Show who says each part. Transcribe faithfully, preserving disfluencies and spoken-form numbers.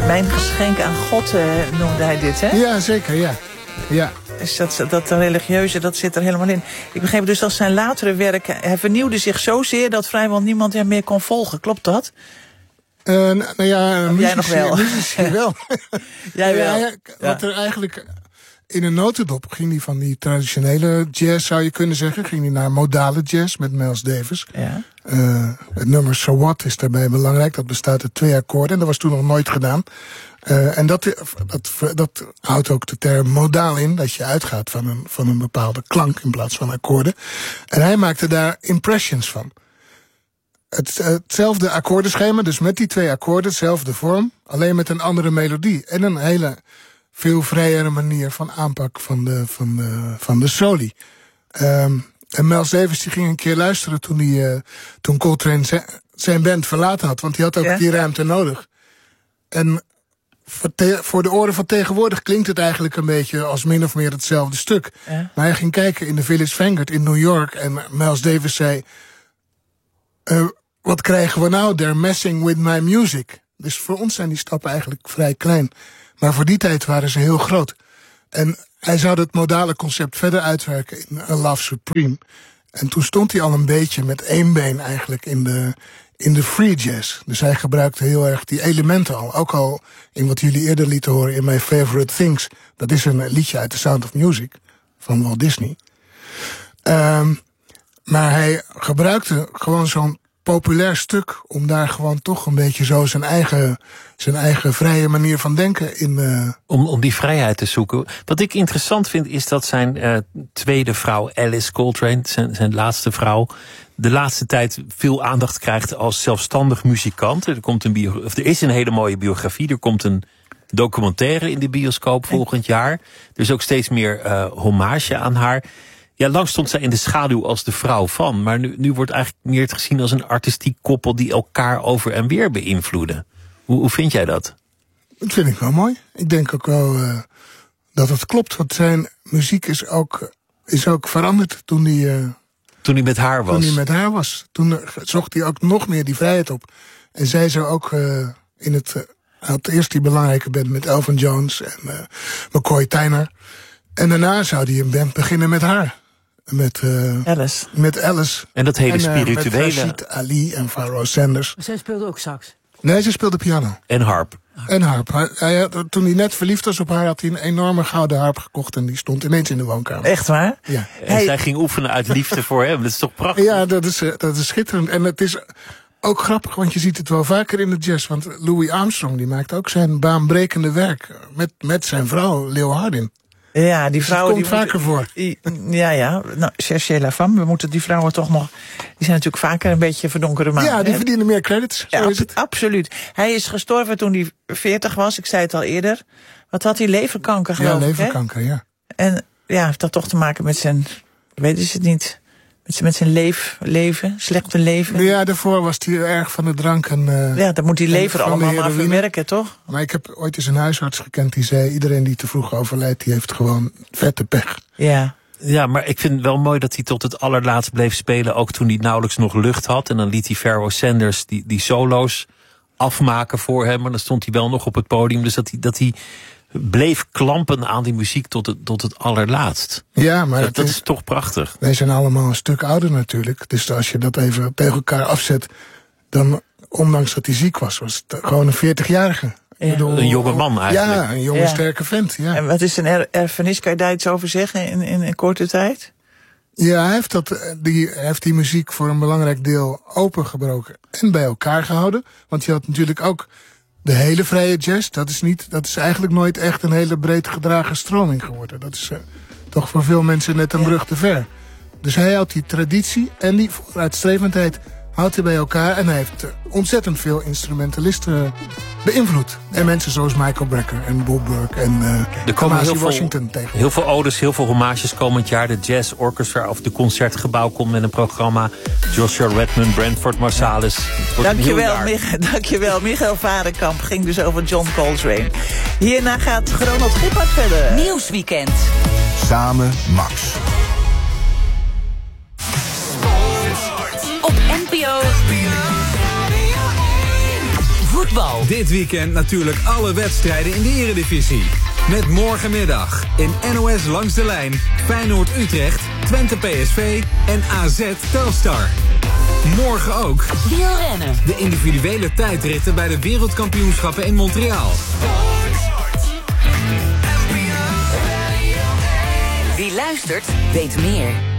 Speaker 1: Mijn geschenk aan God uh, noemde hij dit, hè?
Speaker 2: Ja, zeker, ja. ja.
Speaker 1: Dus dat, dat religieuze, dat zit er helemaal in. Ik begreep dus dat zijn latere werken... Hij vernieuwde zich zozeer dat vrijwel niemand hem meer kon volgen. Klopt dat?
Speaker 2: Uh, nou ja,
Speaker 1: muzici, jij nog wel.
Speaker 2: Muzici wel.
Speaker 1: Jij wel.
Speaker 2: Ja, wat ja. er eigenlijk... In een notendop ging hij van die traditionele jazz, zou je kunnen zeggen. Ging hij naar modale jazz met Miles Davis.
Speaker 1: Ja.
Speaker 2: Uh, het nummer So What is daarbij belangrijk. Dat bestaat uit twee akkoorden. En dat was toen nog nooit gedaan. Uh, en dat, dat, dat houdt ook de term modaal in. Dat je uitgaat van een, van een bepaalde klank in plaats van akkoorden. En hij maakte daar impressions van. Het, hetzelfde akkoordenschema, dus met die twee akkoorden, hetzelfde vorm. Alleen met een andere melodie. En een hele... veel vrijere manier van aanpak van de, van de, van de soli. Um, en Miles Davis die ging een keer luisteren toen, die, uh, toen Coltrane zijn, zijn band verlaten had. Want die had ook ja? die ruimte nodig. En voor, te, voor de oren van tegenwoordig klinkt het eigenlijk een beetje als min of meer hetzelfde stuk. Ja? Maar hij ging kijken in de Village Vanguard in New York. En Miles Davis zei... Uh, wat krijgen we nou? They're messing with my music. Dus voor ons zijn die stappen eigenlijk vrij klein. Maar voor die tijd waren ze heel groot. En hij zou het modale concept verder uitwerken in A Love Supreme. En toen stond hij al een beetje met één been eigenlijk in de, in de free jazz. Dus hij gebruikte heel erg die elementen al. Ook al in wat jullie eerder lieten horen in My Favorite Things. Dat is een liedje uit The Sound of Music van Walt Disney. Um, maar hij gebruikte gewoon zo'n populair stuk om daar gewoon toch een beetje zo zijn eigen, zijn eigen vrije manier van denken in... Uh...
Speaker 3: Om, om die vrijheid te zoeken. Wat ik interessant vind is dat zijn uh, tweede vrouw Alice Coltrane, zijn, zijn laatste vrouw, de laatste tijd veel aandacht krijgt als zelfstandig muzikant. Er, komt een bio, of er is een hele mooie biografie, er komt een documentaire in de bioscoop volgend jaar. Er is ook steeds meer uh, hommage aan haar. Ja, lang stond zij in de schaduw als de vrouw van. Maar nu, nu wordt eigenlijk meer het gezien als een artistiek koppel die elkaar over en weer beïnvloeden. Hoe, hoe vind jij dat?
Speaker 2: Dat vind ik wel mooi. Ik denk ook wel uh, dat het klopt. Want zijn muziek is ook, is ook veranderd toen hij... Uh,
Speaker 3: toen hij met haar was.
Speaker 2: Toen hij met haar was. Toen uh, zocht hij ook nog meer die vrijheid op. En zij zou ook uh, in het... Uh, had eerst die belangrijke band met Elvin Jones en uh, McCoy Tyner. En daarna zou hij een band beginnen met haar. Met, uh,
Speaker 1: Alice.
Speaker 2: met Alice.
Speaker 3: En dat hele
Speaker 2: en, uh,
Speaker 3: spirituele...
Speaker 2: met Rashid Ali en Pharoah Sanders.
Speaker 4: Maar zij speelde ook sax?
Speaker 2: Nee, ze speelde piano.
Speaker 3: En harp.
Speaker 2: En harp. Hij, hij had, toen hij net verliefd was op haar, had hij een enorme gouden harp gekocht. En die stond ineens in de woonkamer.
Speaker 1: Echt waar?
Speaker 2: Ja.
Speaker 3: En hij... zij ging oefenen uit liefde voor hem. Dat is toch prachtig?
Speaker 2: Ja, dat is, dat is schitterend. En het is ook grappig, want je ziet het wel vaker in de jazz. Want Louis Armstrong, die maakt ook zijn baanbrekende werk. Met, met zijn vrouw, Leo Hardin.
Speaker 1: Ja, die vrouwen...
Speaker 2: Dat komt
Speaker 1: die
Speaker 2: vaker voor.
Speaker 1: Die, ja, ja. Nou, cherchez la femme. We moeten die vrouwen toch nog... Die zijn natuurlijk vaker een beetje verdonkere maan.
Speaker 2: Ja, die hè? verdienen meer credits. Zo
Speaker 1: ja,
Speaker 2: is het.
Speaker 1: Absoluut. Hij is gestorven toen hij veertig was. Ik zei het al eerder. Wat had hij? Leverkanker, geloof ik.
Speaker 2: Ja, leverkanker,
Speaker 1: hè?
Speaker 2: ja.
Speaker 1: En ja, heeft dat toch te maken met zijn... Weten ze het niet... Met zijn, met zijn leef, leven, slechte leven.
Speaker 2: Ja, daarvoor was hij erg van de drank. En, uh,
Speaker 1: ja, dat moet die lever allemaal maar verwerken, toch?
Speaker 2: Maar ik heb ooit eens een huisarts gekend die zei... iedereen die te vroeg overlijdt, die heeft gewoon vette pech.
Speaker 1: Ja.
Speaker 3: Ja, maar ik vind het wel mooi dat hij tot het allerlaatst bleef spelen. Ook toen hij nauwelijks nog lucht had. En dan liet hij Pharoah Sanders die, die solo's afmaken voor hem. Maar dan stond hij wel nog op het podium. Dus dat hij... Dat hij bleef klampen aan die muziek tot het, tot het allerlaatst.
Speaker 2: Ja, maar
Speaker 3: dat, dat
Speaker 2: is,
Speaker 3: is toch prachtig.
Speaker 2: Wij zijn allemaal een stuk ouder natuurlijk. Dus als je dat even tegen elkaar afzet... dan, ondanks dat hij ziek was, was het gewoon een veertigjarige.
Speaker 1: Ja.
Speaker 3: Bedoel, een jonge man eigenlijk.
Speaker 2: Ja, een jonge ja. sterke vent. Ja.
Speaker 1: En wat is een er- erfenis? Kan je daar iets over zeggen in, in een korte tijd?
Speaker 2: Ja, hij heeft, dat, die, hij heeft die muziek voor een belangrijk deel opengebroken. En bij elkaar gehouden. Want je had natuurlijk ook... De hele vrije jazz, dat is, niet, dat is eigenlijk nooit echt een hele breed gedragen stroming geworden. Dat is uh, toch voor veel mensen net een ja. brug te ver. Dus hij houdt die traditie en die vooruitstrevendheid houdt hij bij elkaar. En hij heeft uh, ontzettend veel instrumentalisten beïnvloed. Ja. En mensen zoals Michael Brecker en Bob Burke en uh, Kamasi Washington tegen.
Speaker 3: Heel veel odes, heel veel hommages komend jaar. De Jazz Orchestra of de Concertgebouw komt met een programma. Joshua Redman, Branford Marsalis.
Speaker 1: Dankjewel, Mich- dankjewel. Michael Varenkamp ging dus over John Coltrane. Hierna gaat Ronald Gippard verder.
Speaker 5: Nieuwsweekend.
Speaker 6: Samen Max.
Speaker 5: Op N P O. Voetbal.
Speaker 4: voetbal.
Speaker 5: Dit weekend natuurlijk alle wedstrijden in de Eredivisie. Met morgenmiddag in N O S Langs de Lijn Feyenoord-Utrecht, Twente P S V en A Z Telstar. Morgen ook
Speaker 4: wielrennen.
Speaker 5: De individuele tijdritten bij de wereldkampioenschappen in Montreal.
Speaker 4: Wie luistert, weet meer.